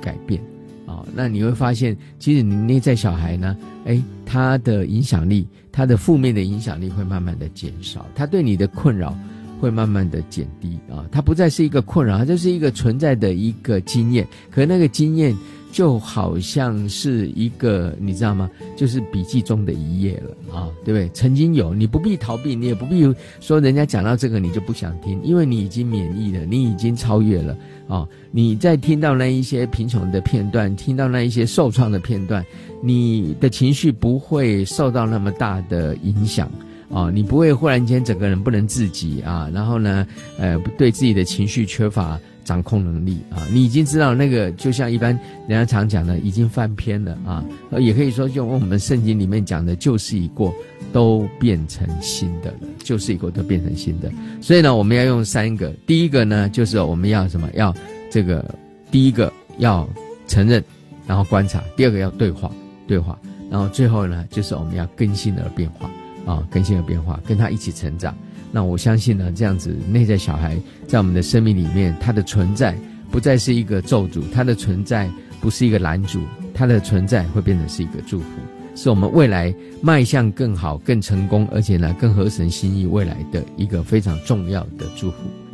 改变那你会发现其实你内在小孩呢他的影响力，他的负面的影响力会慢慢的减少，他对你的困扰会慢慢的减低它不再是一个困扰，它就是一个存在的一个经验，可是那个经验就好像是一个你知道吗，就是笔记中的一页了对不对？曾经有，你不必逃避，你也不必说人家讲到这个你就不想听，因为你已经免疫了，你已经超越了你在听到那一些贫穷的片段，听到那一些受创的片段，你的情绪不会受到那么大的影响你不会忽然间整个人不能自己然后呢对自己的情绪缺乏掌控能力你已经知道那个就像一般人家常讲的已经翻篇了也可以说用我们圣经里面讲的旧事已过都变成新的了，旧事已过都变成新的。所以呢我们要用3个，第一个呢就是我们要什么，要这个第一个要承认，然后观察，第二个要对话，然后最后呢就是我们要更新而变化更新而变化，跟他一起成长。那我相信呢，这样子内在小孩在我们的生命里面，他的存在不再是一个咒诅，他的存在不是一个拦阻，他的存在会变成是一个祝福，是我们未来迈向更好更成功，而且呢更合神心意未来的一个非常重要的祝福。